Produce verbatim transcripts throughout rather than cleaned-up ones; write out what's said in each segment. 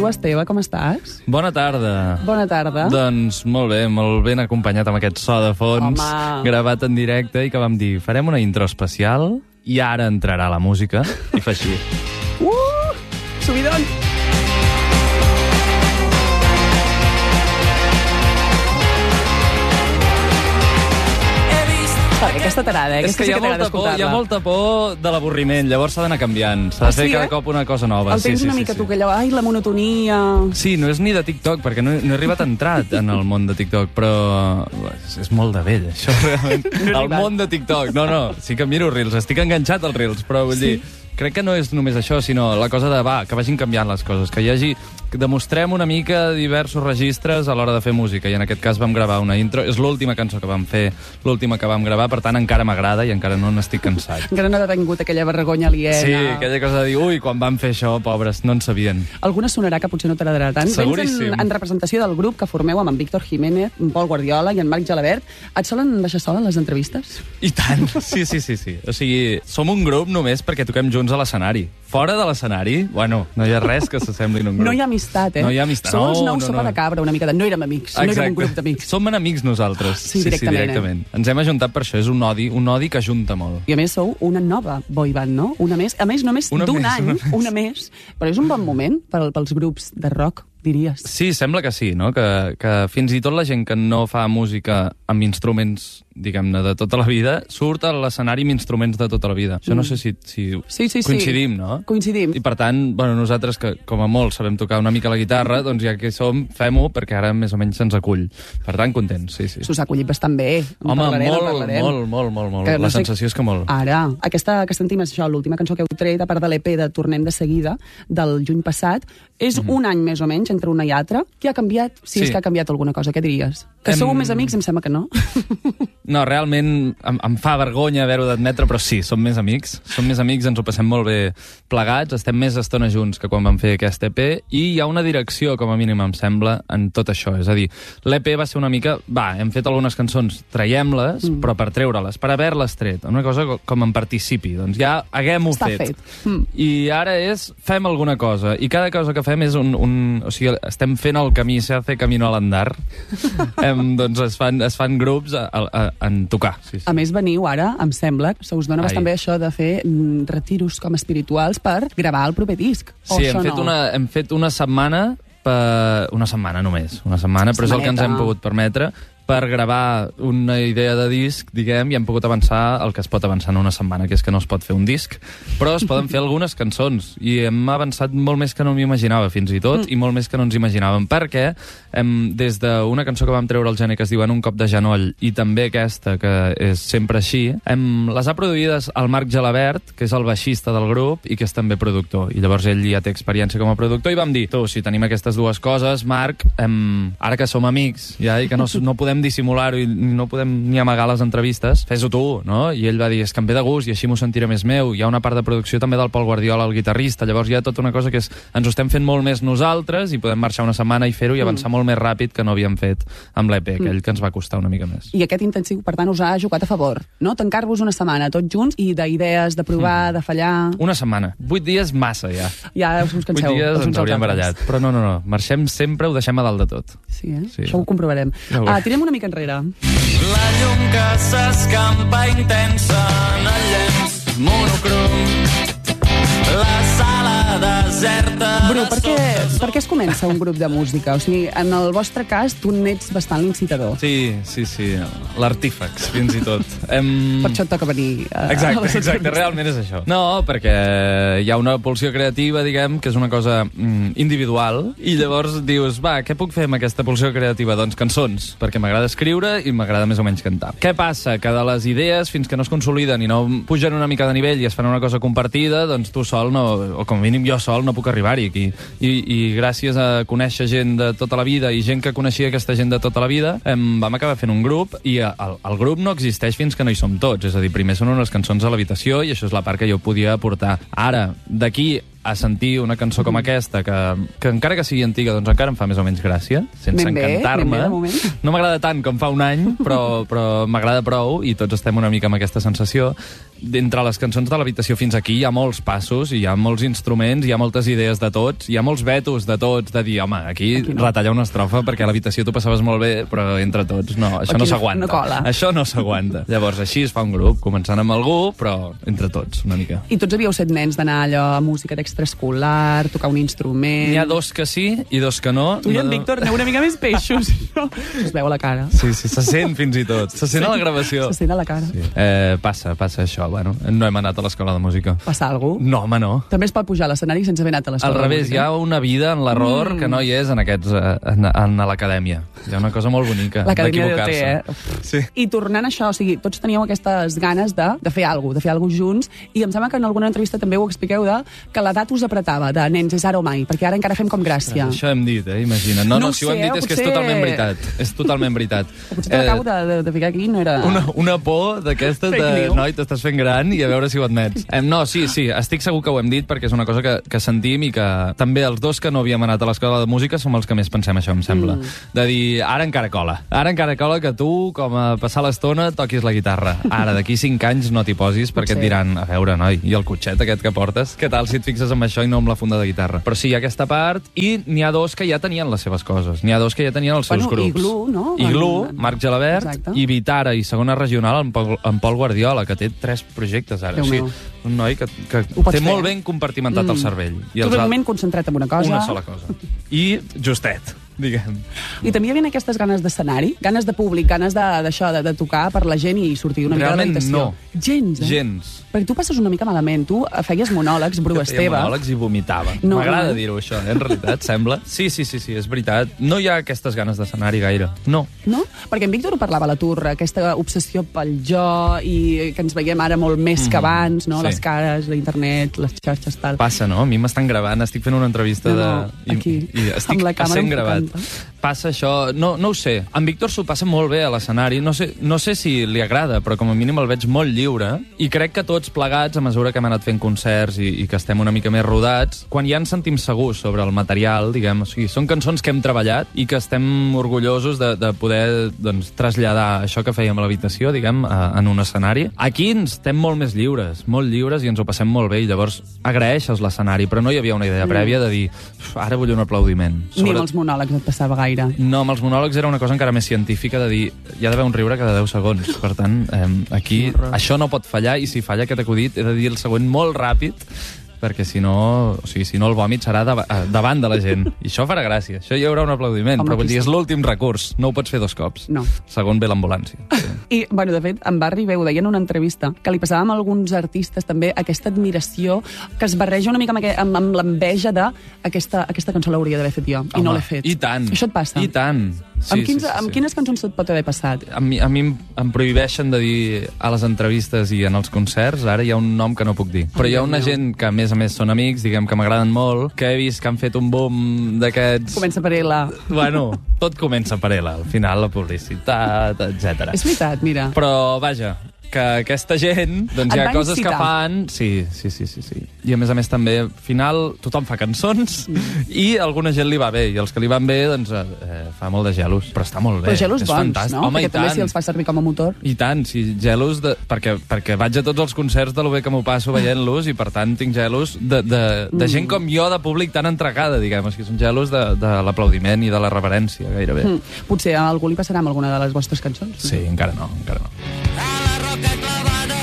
tu, Esteve, com estàs? Bona tarda. Bona tarda. Doncs molt bé, molt ben acompanyat amb aquest so de fons, Home. gravat en directe, i que vam dir, farem una intro especial i ara entrarà la música, i fa així. Uh! Subidon! Vale, aquesta t'agrada, eh? És Aquesta que sí hi ha, que t'agrada molta por, hi ha escoltar-la. molta por de l'avorriment, llavors s'ha d'anar canviant. S'ha de fer Sí, cada eh? cop una cosa nova. El tens sí, sí, una sí, mica sí. tu, que allò, ai, la monotonia... Sí, no és ni de TikTok, perquè no, no he arribat a entrar en el món de TikTok, però és, és molt de vell, això, realment. No he El arribat. món de TikTok. No, no, sí que miro Reels, estic enganxat als Reels, però vull dir, crec que no és només això, sinó la cosa de, va, que vagin canviant les coses, que hi hagi... que demostrem una mica diversos registres a l'hora de fer música, i en aquest cas vam gravar una intro. És l'última cançó que vam fer, l'última que vam gravar, per tant encara m'agrada i encara no n'estic cansat. Encara no ha detingut aquella vergonya aliena. Sí, aquella cosa de dir, ui, quan van fer això, pobres, no en sabien. Alguna sonarà que potser no t'agradarà tant. Seguríssim. Vens en, en representació del grup que formeu amb en Víctor Jiménez, en Pol Guardiola i en Marc Gelabert. Et solen deixar sol en les entrevistes? I tant, sí, sí, sí, sí. O sigui, som un grup només perquè toquem junts a l'escenari. Fora de l'escenari, bueno, no hi ha res que s'assembli en un grup. No hi ha amistat, eh? No hi ha amistat. Sou els No, nous no, sopa no. de cabra, una mica de... No érem amics, no érem un grup d'amics. Som enemics nosaltres. Sí, directament, Sí, directament. Eh? Ens hem ajuntat per això, és un odi, un odi que ajunta molt. I a més sou una nova boy band, no? Una més, a més, només Una d'un més, any, una més. una més. Però és un bon moment per, pels grups de rock, diries. Sí, sembla que sí, no? Que, que fins i tot la gent que no fa música amb instruments, diguem-ne, de tota la vida, surt a l'escenari amb instruments de tota la vida. Això no sé si, si Sí, sí, sí. coincidim, no? Coincidim. I per tant, bueno, nosaltres, que com a molt sabem tocar una mica la guitarra, doncs ja que som, fem-ho, perquè ara més o menys se'ns acull. Per tant, contents, sí, sí. S'us ha acollit bastant bé. En Home, parlarem, en molt, parlarem. molt, molt, molt, molt. Que no La sé- sensació és que molt. Ara, aquesta que sentim és això, l'última cançó que heu tret, a part de l'E P de Tornem de seguida, del juny passat, és Mhm. un any més o menys entre una i altra. Què ha canviat? Si Sí. és que ha canviat alguna cosa, què diries? Que Em- sou més amics? Em sembla que no. No, realment em, em fa vergonya haver-ho d'admetre, però sí, som més amics. Som més amics, ens ho passem molt bé plegats, estem més estona junts que quan vam fer aquest E P, i hi ha una direcció, com a mínim, em sembla, en tot això. És a dir, l'E P va ser una mica... Va, hem fet algunes cançons, traiem-les, mm. però per treure-les, per haver-les tret. Una cosa co- com en participi. Doncs ja haguem-ho Està fet. fet. Mm. I ara és, fem alguna cosa. I cada cosa que fem és un... un o sigui, estem fent el camí, se hace camino al andar. em, doncs es fan, es fan grups a, a, a, en tocar. Sí, sí. A més, veniu ara, em sembla, se us dona Ai. bastant bé això de fer mm, retiros com espirituals per gravar el proper disc. O Sí, això hem fet, no? una, hem fet una setmana per... Una setmana només, una setmana, però és el que ens hem Setmaneta. pogut permetre per gravar una idea de disc, diguem, i hem pogut avançar el que es pot avançar en una setmana, que és que no es pot fer un disc, però es poden fer algunes cançons, i hem avançat molt més que no m'imaginava, fins i tot, mm. i molt més que no ens imaginàvem, perquè hem, des d'una cançó que vam treure al gener que es diu En un cop de genoll, i també aquesta, que és sempre així, hem, les ha produïdes el Marc Gelabert, que és el baixista del grup, i que és també productor, i llavors ell ja té experiència com a productor, i vam dir, tu, si tenim aquestes dues coses, Marc, hem, ara que som amics, ja, i que no, no podem dissimular-ho i no podem ni amagar les entrevistes, fes-ho tu, no? I ell va dir, és que em ve de gust i així m'ho sentiré més meu. Hi ha una part de producció també del Pol Guardiola, el guitarrista, llavors hi ha tota una cosa que és, ens ho estem fent molt més nosaltres i podem marxar una setmana i fer-ho i avançar mm. molt més ràpid que no havíem fet amb l'E P, aquell que ens va costar una mica més. I aquest intensiu, per tant, us ha jugat a favor, no? Tancar-vos una setmana tots junts i d'idees, de provar, mm. de fallar... Una setmana. Vuit dies massa, ja. Ja us canseu. Vuit dies els uns ens als hauríem altres. barallat. Però no, no, no. Marxem sempre, ho deixem a dalt de tot. Sí, eh? Sí. Això ho comprovarem. Ja ho Ah, veurem. tirem una mica enrere. La llum que s'escampa intensa en el llenç monocrom. La sala deserta... Bru, per què, per què es comença un grup de música? O sigui, en el vostre cas, tu n'ets bastant l'incitador. Sí, sí, sí. L'artífex, fins i tot. Em... Per això et toca venir a, a Exacte, les exacte, entrevistes. realment és això. No, perquè hi ha una pulsió creativa, diguem, que és una cosa mm, individual, i llavors dius, va, què puc fer amb aquesta pulsió creativa? Doncs cançons, perquè m'agrada escriure i m'agrada més o menys cantar. Què passa? Que de les idees, fins que no es consoliden i no pugen una mica de nivell i es fan una cosa compartida, doncs tu sol, no, o com a mínim jo sol, no puc arribar-hi aquí. I, I gràcies a conèixer gent de tota la vida i gent que coneixia aquesta gent de tota la vida, em, vam acabar fent un grup, i el, el grup no existeix fins que no hi som tots. És a dir, primer són unes cançons a l'habitació i això és la part que jo podia aportar. Ara, d'aquí a sentir una cançó com aquesta, que, que encara que sigui antiga, doncs encara em fa més o menys gràcia, sense Ben bé, encantar-me. ben bé, de moment. No m'agrada tant com fa un any, però, però m'agrada prou, i tots estem una mica amb aquesta sensació. D'entre les cançons de l'habitació fins aquí hi ha molts passos, hi ha molts instruments, hi ha moltes idees de tots, hi ha molts vetos de tots, de dir, home, aquí, aquí no. retallar una estrofa, perquè a l'habitació tu passaves molt bé, però entre tots, no, això aquí no s'aguanta. No cola. Això no s'aguanta. Llavors, així es fa un grup, començant amb algú, però entre tots, una mica. I tots havíeu set nens d'anar allò a música d'extraescolar, tocar un instrument... N'hi ha dos que sí i dos que no. Tu i en no... Víctor aneu una mica més peixos. No? Es veu a la cara. Sí, sí, se sent fins i tot. Se sent a la gravació. Se sent a la cara. Sí. Eh, passa, passa això. Bueno, no hem anat a l'escola de música. Passa alguna cosa? No, home, no. També es pot pujar a l'escenari sense haver anat a l'escola Al revés, de música. hi ha una vida en l'error mm. que no hi és en aquests, en, en l'acadèmia. Hi ha una cosa molt bonica L'acadèmia d'O T, d'equivocar-se. eh? Sí. I tornant a això, o sigui, tots teníeu aquestes ganes de, de fer alguna cosa, de fer alguna cosa junts, i em sembla que en alguna entrevista també ho expliqueu de que l'edat us apretava, de nens, és ara o mai, perquè ara encara fem com gràcia. Això hem dit, eh? Imagina. No, no, No ho si ho hem sé, dit eh? és que és Potser- totalment veritat. És totalment veritat. O potser te l'acabo de, de, de ficar aquí, no era... Una, una por d'aquestes Fake de... news. Noi, t'estàs fent gran i a veure si ho admets. Eh, no, sí, sí, estic segur que ho hem dit perquè és una cosa que, que sentim i que també els dos que no havíem anat a l'escola de música som els que més pensem això, em sembla. Mm. De dir, ara encara cola. Ara encara cola que tu, com a passar l'estona, toquis la guitarra. Ara, d'aquí cinc anys no t'hi posis perquè Potser. et diran, a veure, noi, i el cotxet aquest que portes? Què tal si et fixes amb això i no amb la funda de guitarra? Però sí, hi ha aquesta part, i n'hi ha dos que ja tenien les seves coses. N'hi ha dos que ja tenien els seus Bueno, grups. Iglú, no? Iglú, En- Marc Gelabert, Exacte. i Vitara, i segona regional, en Pol, en Pol Guardiola, que té tres projectes ara. Déu O sigui, meu. un noi que, que Ho pots té fer, molt eh? ben compartimentat mm. el cervell. I tu els un al- moment concentrat en una cosa... Una sola cosa. I justet, diguem. I també hi havia aquestes ganes d'escenari, ganes de públic, ganes de- d'això, de, de, de tocar per la gent i sortir una Realment mica de l'habitació. no. Gens, eh? Gens. Perquè tu passes una mica malament. Tu feies monòlegs, Bru Que feia Esteve. monòlegs i vomitava. No, M'agrada no. dir-ho, això, eh? En realitat, sembla. Sí, sí, sí, sí, és veritat. No hi ha aquestes ganes d'escenari gaire. No. No? Perquè en Víctor ho parlava a la Turra, aquesta obsessió pel jo i que ens veiem ara molt més que abans, no? sí. Les cares, l'internet, les xarxes, tal. Passa, no? A mi m'estan gravant, estic fent una entrevista No, de... no, aquí, i, i estic amb la càmera sent gravat. enfocant-te. Passa això... No, no ho sé. En Víctor s'ho passa molt bé a l'escenari. No sé, no sé si li agrada, però com a mínim el veig molt lliure. I crec que tots plegats, a mesura que hem anat fent concerts i, i que estem una mica més rodats, quan ja ens sentim segurs sobre el material, diguem, o sigui, són cançons que hem treballat i que estem orgullosos de, de poder doncs, traslladar això que fèiem a l'habitació, diguem, a, en un escenari. Aquí ens estem molt més lliures, molt lliures, i ens ho passem molt bé, i llavors agraeixes l'escenari, però no hi havia una idea prèvia de dir, ara vull un aplaudiment. Ni amb els monòlegs et passava gaire. No, amb els monòlegs era una cosa encara més científica, de dir, hi ha d'haver un riure cada deu segons. Per tant, eh, aquí això no pot fallar, i si falla aquest acudit he de dir el següent molt ràpid, perquè si no, o sigui, si no el vòmit serà de, davant de la gent. I això farà gràcia. Això hi haurà un aplaudiment, Home, però vull aquí dir, és sí. l'últim recurs. No ho pots fer dos cops. No. Segon ve l'ambulància. Sí. I, bueno, de fet, en va arribar, ho deia en una entrevista, que li passava amb alguns artistes també aquesta admiració que es barreja una mica amb, aqu- amb, amb l'enveja de aquesta, aquesta cançó l'hauria d'haver fet jo, i no Home, l'he fet. I tant. Això et passa? I tant. Sí, amb, quins, sí, sí, amb sí. quines cançons et pot haver passat? A mi, a mi em, em prohibeixen de dir a les entrevistes i en els concerts, ara hi ha un nom que no puc dir. Però hi ha una gent que, a més a més, són amics, diguem que m'agraden molt, que he vist que han fet un boom d'aquests... Comença per ella. Bueno, tot comença per ella, al final la publicitat, etcètera. És veritat, mira. Però, vaja, que aquesta gent, doncs Et hi ha va coses incitar. que fan... Sí, sí, sí, sí, sí. I a més a més també, al final, tothom fa cançons Mm. i a alguna gent li va bé, i els que li van bé, doncs, eh, fa molt de gelos. Però està molt bé. Però gelos és bons, fantàstic. no? Home, Perquè i també tant. si els fa servir com a motor. I tant, sí, gelos, de, perquè, perquè vaig a tots els concerts de lo bé que m'ho passo veient-los, i per tant tinc gelos de, de, de Mm. gent com jo, de públic tan entregada, diguem. O sigui, són gelos de, de l'aplaudiment i de la reverència, gairebé. Mm. Potser a algú li passarà amb alguna de les vostres cançons. Sí, encara no, encara no. A la roca clavada,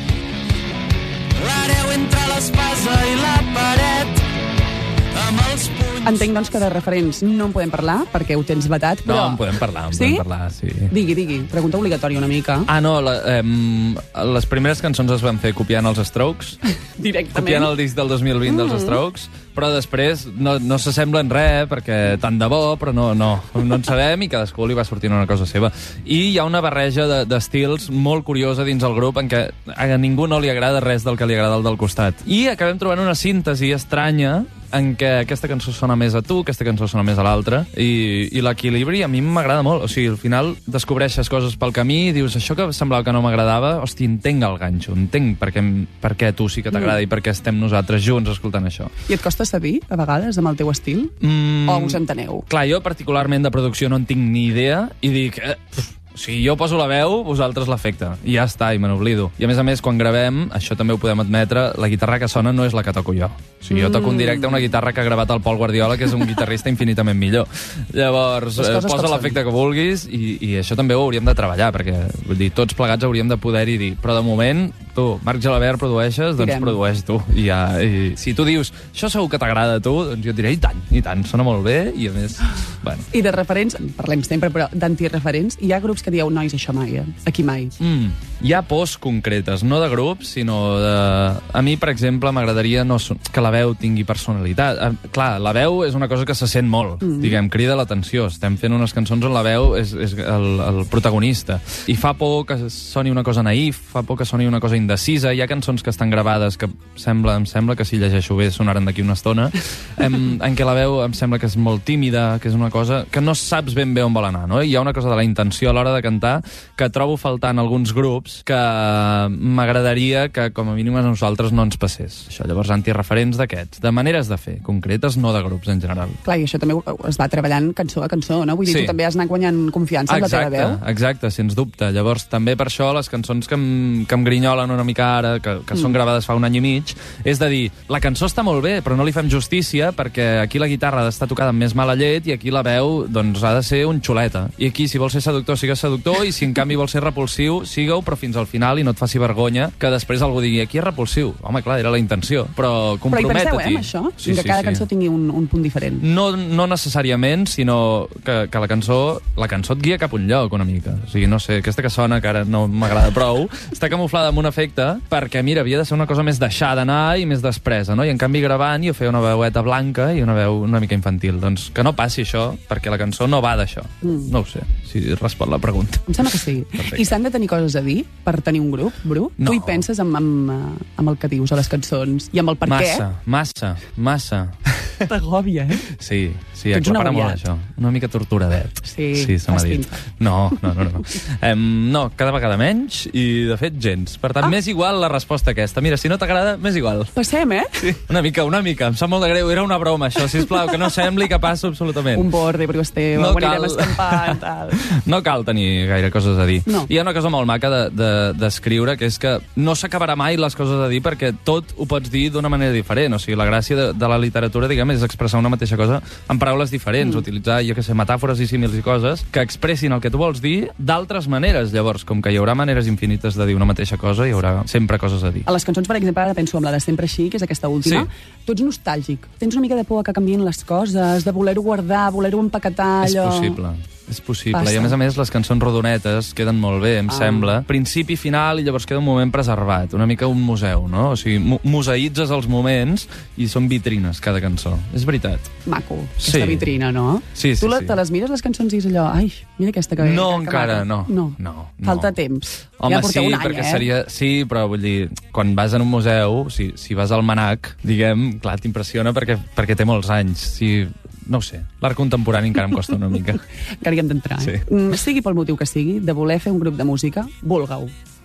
l'hereu entre l'espasa i la paret, amb els punys... Entenc, doncs, que de referents no en podem parlar, perquè ho tens vetat, però... No, en podem parlar, en sí? podem parlar, sí. Digui, digui. Pregunta obligatòria una mica. Ah, no, la, eh, les primeres cançons es van fer copiant els Strokes, Directament. copiant el disc del dos mil vint mm. dels Strokes, però després no, no s'assemblen res, perquè tant de bo, però no, no, no en sabem, i cadascú li va sortint una cosa seva. I hi ha una barreja de- d'estils molt curiosa dins el grup, en què a ningú no li agrada res del que li agrada al del costat. I acabem trobant una síntesi estranya, en què aquesta cançó sona més a tu, aquesta cançó sona més a l'altra, i, i l'equilibri a mi m'agrada molt. O sigui, al final descobreixes coses pel camí i dius, això que semblava que no m'agradava, hosti, entenc el ganxo, entenc per què, per què a tu sí que t'agrada mm. i per què estem nosaltres junts escoltant això. I et costa cedir, a vegades, amb el teu estil? Mm, o us enteneu? Clar, jo particularment de producció no en tinc ni idea i dic... Eh, si jo poso la veu, vosaltres l'efecte. I ja està, i me n'oblido. I a més a més, quan gravem, això també ho podem admetre, la guitarra que sona no és la que toco jo. O sigui, jo toco en directe una guitarra que ha gravat el Pol Guardiola, que és un guitarrista infinitament millor. Llavors, eh, posa l'efecte que vulguis i, i això també ho hauríem de treballar, perquè vull dir, tots plegats hauríem de poder-hi dir, però de moment, tu, Marc Gelabert, produeixes, doncs Direm. produeix tu. I, ja, i si tu dius, això segur que t'agrada a tu, doncs jo et diré, i tant, i tant, sona molt bé, i a més, bueno. I de referents, parlem sempre, però d'antireferents, hi ha grups que dieu, nois, això mai, eh? Aquí mai. Mm. Hi ha pors concretes, no de grups, sinó de... A mi, per exemple, m'agradaria no... que la veu tingui personalitat. Eh, clar, la veu és una cosa que se sent molt, mm. diguem, crida l'atenció. Estem fent unes cançons on la veu és, és el, el protagonista. I fa por que soni una cosa naïf, fa por que soni una cosa indecisa. Hi ha cançons que estan gravades que sembla, em sembla que si llegeixo bé sonaran d'aquí una estona, en, en què la veu em sembla que és molt tímida, que és una cosa que no saps ben bé on vol anar, no? Hi ha una cosa de la intenció a l'hora de cantar que trobo faltant alguns grups que m'agradaria que com a mínim a nosaltres no ens passés. Això, llavors, antireferents d'aquests, de maneres de fer, concretes, no de grups en general. Clar, i això també es va treballant cançó a cançó, no? Vull dir, sí. Tu també has anat guanyant confiança en la teva veu. Exacte, sens dubte. Llavors, també per això les cançons que em, que em grinyolen una mica ara, que, que mm. són gravades fa un any i mig, és de dir, la cançó està molt bé, però no li fem justícia perquè aquí la guitarra ha d'estar tocada amb més mala llet i aquí la veu, doncs, ha de ser un xuleta. I aquí, si vols ser seductor, sigues seductor, i si en canvi vols ser repulsiu, siga-ho, però fins al final, i no et faci vergonya que després algú digui, aquí és repulsiu. Home, clar, era la intenció, però compromet-t'hi. Però hi penseu, eh, amb això? Sí, que sí, cada sí. cançó tingui un, un punt diferent. No, no necessàriament, sinó que, que la cançó la cançó et guia cap a un lloc, una mica. O sigui, no sé, aquesta que sona, que ara no m'agrada prou, està camuflada amb un efecte perquè, mira, havia de ser una cosa més deixada anar i més despresa, no? I en canvi gravant jo feia una veueta blanca i una veu una mica infantil. Doncs que no passi això, perquè la cançó no va d'això. Mm. No ho sé, si respon la pregunta. Em sembla que sí. Perfecte. I s'han de tenir coses a dir per tenir un grup, Bru? No. Tu hi penses amb, amb, amb el que dius a les cançons i amb el per massa, què? Massa, massa, massa. T'agòbia, eh? Sí, sí, aclapara molt això. Una mica torturadet. Sí, sí se m'ha dit. pinta. No, no, no. No. Um, no, cada vegada menys i, de fet, gens. Per tant, ah. m'és igual la resposta aquesta. Mira, si no t'agrada, m'és igual. Passem, eh? Sí, una mica, una mica. Em sap molt de greu. Era una broma, això. Sisplau, que no sembli que passo absolutament. Un borde, Bru Esteve, no ho anirem escampant, tal. No cal tenir gaire coses a dir. No. Hi ha una cosa molt maca d'escriure, de, de, que és que no s'acabarà mai les coses a dir perquè tot ho pots dir d'una manera diferent. O sigui, la gràcia de, de la literatura, diguem, és expressar una mateixa cosa en paraules diferents, mm. utilitzar, jo què sé, metàfores i símils i coses que expressin el que tu vols dir d'altres maneres. Llavors, com que hi haurà maneres infinites de dir una mateixa cosa, hi haurà sempre coses a dir. A les cançons, per exemple, ara penso amb la de Sempre Així, que és aquesta última, sí. Tu ets nostàlgic. Tens una mica de por que canvien les coses, de voler-ho guardar, voler-ho empaquetar, allò... És possible. És possible. Passa. I a més a més les cançons rodonetes queden molt bé, em ah. sembla. Principi, final, i llavors queda un moment preservat. Una mica un museu, no? O sigui, mu museïtzes els moments i són vitrines, cada cançó. És veritat. Maco, aquesta sí. vitrina, no? Sí, sí, tu la, sí. te les mires, les cançons, i és allò... Ai, mira aquesta que... No, que encara, maca. no. No. no. Falta no. temps. Home, ja porteu sí, un any, perquè eh? seria... Sí, però vull dir, quan vas en un museu, si, si vas al Manac, diguem, clar, t'impressiona perquè, perquè té molts anys. Si... No ho sé, l'art contemporani encara em costa una mica. Encara hi hem d'entrar, eh? Sí. Mm, sigui pel motiu que sigui, de voler fer un grup de música, vulgueu.